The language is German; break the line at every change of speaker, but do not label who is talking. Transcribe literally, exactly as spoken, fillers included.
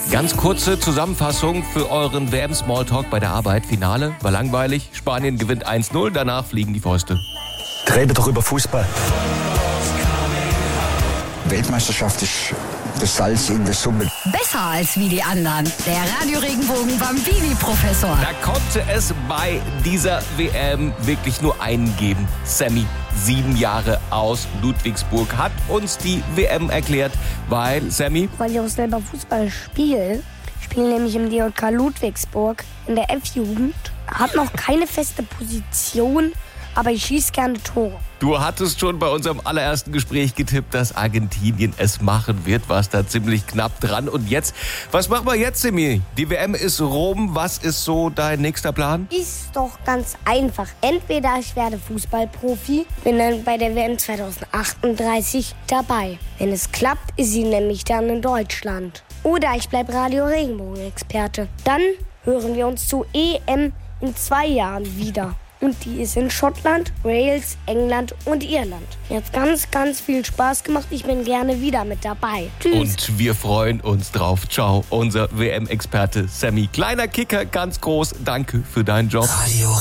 Ganz kurze Zusammenfassung für euren W M-Smalltalk bei der Arbeit. Finale war langweilig. Spanien gewinnt eins null, danach fliegen die Fäuste.
Rede doch über Fußball. Weltmeisterschaft ist das Salz in der Suppe.
Besser als wie die anderen. Der Radio Regenbogen Bambini-Professor.
Da konnte es bei dieser W M wirklich nur einen geben. Sammy, sieben Jahre aus Ludwigsburg, hat uns die W M erklärt, weil Sammy...
Weil ich auch selber Fußball spiele. Ich spiele nämlich im D J K Ludwigsburg in der F-Jugend. Hat noch keine feste Position, aber ich schieße gerne Tore.
Du hattest schon bei unserem allerersten Gespräch getippt, dass Argentinien es machen wird, warst da ziemlich knapp dran. Und jetzt, was machen wir jetzt, Semi? Die W M ist rum, was ist so dein nächster Plan?
Ist doch ganz einfach. Entweder ich werde Fußballprofi, bin dann bei der W M zwanzig achtunddreißig dabei. Wenn es klappt, ist sie nämlich dann in Deutschland. Oder ich bleibe Radio Regenbogen-Experte. Dann hören wir uns zur E M in zwei Jahren wieder. Und die ist in Schottland, Wales, England und Irland. Mir hat ganz, ganz viel Spaß gemacht. Ich bin gerne wieder mit dabei. Tschüss.
Und wir freuen uns drauf. Ciao, unser W M-Experte Sammy. Kleiner Kicker, ganz groß. Danke für deinen Job.
Radio